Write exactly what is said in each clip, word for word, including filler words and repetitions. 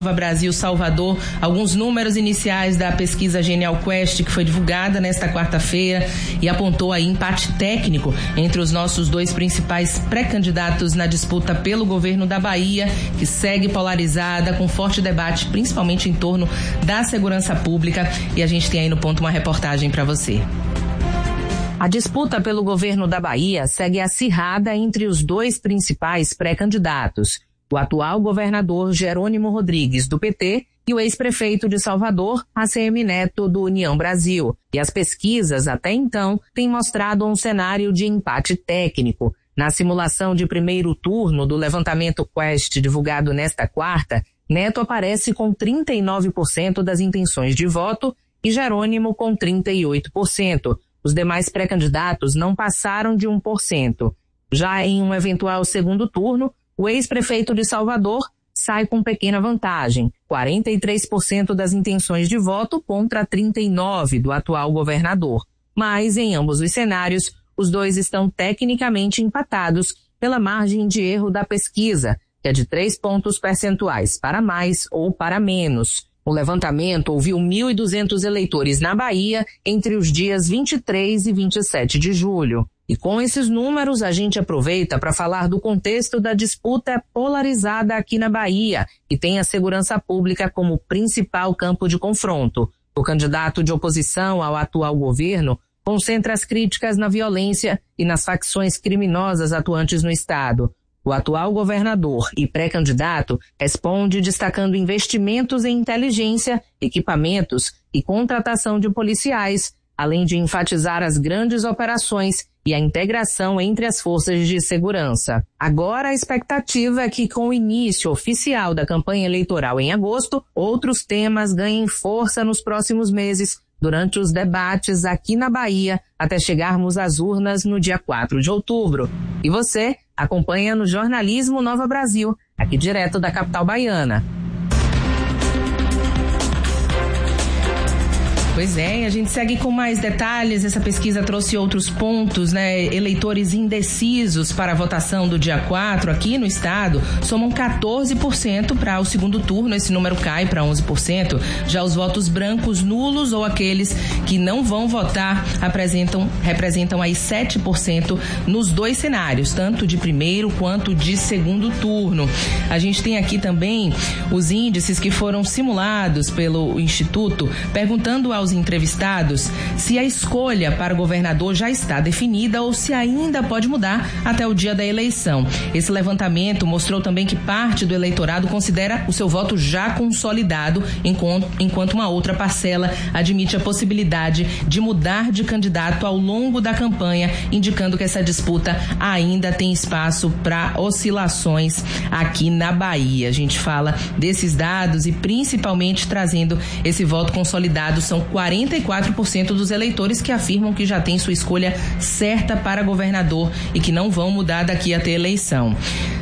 Nova Brasil Salvador, alguns números iniciais da pesquisa Genial Quest, que foi divulgada nesta quarta-feira e apontou aí empate técnico entre os nossos dois principais pré-candidatos na disputa pelo governo da Bahia, que segue polarizada, com forte debate, principalmente em torno da segurança pública. E a gente tem aí no ponto uma reportagem para você. A disputa pelo governo da Bahia segue acirrada entre os dois principais pré-candidatos, o atual governador Jerônimo Rodrigues, do P T, e o ex-prefeito de Salvador, A C M Neto, do União Brasil. E as pesquisas, até então, têm mostrado um cenário de empate técnico. Na simulação de primeiro turno do levantamento Quest divulgado nesta quarta, Neto aparece com trinta e nove por cento das intenções de voto e Jerônimo com trinta e oito por cento. Os demais pré-candidatos não passaram de um por cento. Já em um eventual segundo turno, o ex-prefeito de Salvador sai com pequena vantagem, quarenta e três por cento das intenções de voto contra trinta e nove por cento do atual governador. Mas, em ambos os cenários, os dois estão tecnicamente empatados pela margem de erro da pesquisa, que é de três pontos percentuais, para mais ou para menos. O levantamento ouviu mil e duzentos eleitores na Bahia entre os dias vinte e três e vinte e sete de julho. E com esses números, a gente aproveita para falar do contexto da disputa polarizada aqui na Bahia, que tem a segurança pública como principal campo de confronto. O candidato de oposição ao atual governo concentra as críticas na violência e nas facções criminosas atuantes no estado. O atual governador e pré-candidato responde destacando investimentos em inteligência, equipamentos e contratação de policiais, além de enfatizar as grandes operações e a integração entre as forças de segurança. Agora a expectativa é que, com o início oficial da campanha eleitoral em agosto, outros temas ganhem força nos próximos meses, durante os debates aqui na Bahia, até chegarmos às urnas no dia quatro de outubro. E você acompanha no Jornalismo Nova Brasil, aqui direto da capital baiana. Pois é, a gente segue com mais detalhes. Essa pesquisa trouxe outros pontos, né? Eleitores indecisos para a votação do dia quatro aqui no estado somam quatorze por cento para o segundo turno. Esse número cai para onze por cento. Já os votos brancos nulos ou aqueles que não vão votar apresentam, representam aí sete por cento nos dois cenários, tanto de primeiro quanto de segundo turno. A gente tem aqui também os índices que foram simulados pelo Instituto, perguntando aos entrevistados se a escolha para o governador já está definida ou se ainda pode mudar até o dia da eleição. Esse levantamento mostrou também que parte do eleitorado considera o seu voto já consolidado, enquanto, enquanto uma outra parcela admite a possibilidade de mudar de candidato ao longo da campanha, indicando que essa disputa ainda tem espaço para oscilações aqui na Bahia. A gente fala desses dados e principalmente trazendo esse voto consolidado. São quarenta e quatro por cento dos eleitores que afirmam que já tem sua escolha certa para governador e que não vão mudar daqui até a eleição.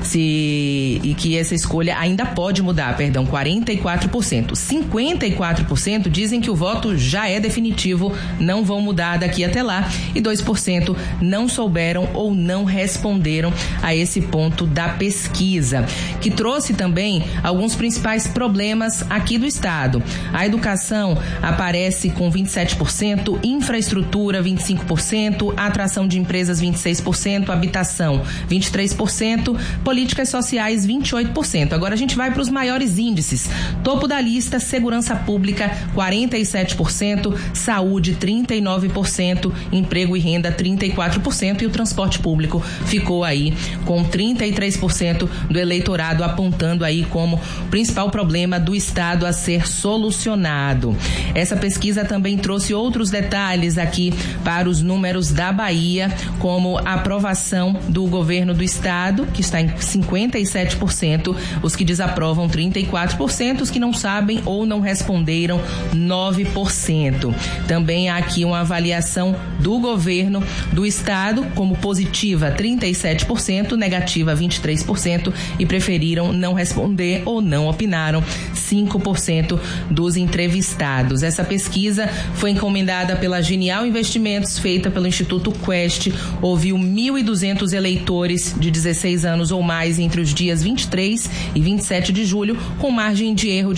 Se, e que essa escolha ainda pode mudar, perdão, quarenta e quatro por cento. cinquenta e quatro por cento dizem que o voto já é definitivo, não vão mudar daqui até lá, e dois por cento não souberam ou não responderam a esse ponto da pesquisa, que trouxe também alguns principais problemas aqui do estado. A educação aparece com vinte e sete por cento, infraestrutura vinte e cinco por cento, atração de empresas vinte e seis por cento, habitação vinte e três por cento, políticas sociais vinte e oito por cento. Agora a gente vai para os maiores índices. Topo da lista, segurança pública quarenta e sete por cento, saúde trinta e nove por cento, emprego e renda trinta e quatro por cento e o transporte público ficou aí com trinta e três por cento do eleitorado apontando aí como principal problema do estado a ser solucionado. Essa pesquisa também trouxe outros detalhes aqui para os números da Bahia, como a aprovação do governo do estado, que está em cinquenta e sete por cento, os que desaprovam trinta e quatro por cento, os que não sabem ou não responderam nove por cento. Também há aqui uma avaliação do governo do estado como positiva trinta e sete por cento, negativa vinte e três por cento e preferiram não responder ou não opinaram cinco por cento dos entrevistados. Essa pesquisa foi encomendada pela Genial Investimentos, feita pelo Instituto Quest, ouviu mil e duzentos eleitores de dezesseis anos ou mais mais entre os dias vinte e três e vinte e sete de julho, com margem de erro de